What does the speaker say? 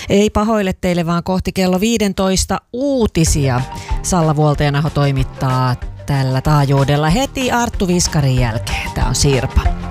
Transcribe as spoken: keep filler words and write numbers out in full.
Ei pahoille teille, vaan kohti kello viisitoista uutisia. Salla Vuoltajanaho toimittaa tällä taajuudella heti Arttu Viskarin jälkeen. Tämä on Sirpa.